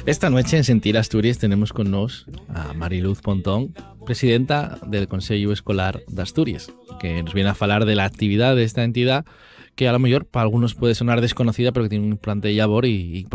Esta noche en Sentir Asturias tenemos con nos a Mariluz Pontón, presidenta del Consello Escolar de Asturias, que nos viene a falar de la actividad de esta entidad que a lo mejor para algunos puede sonar desconocida, pero que tiene un importante labor y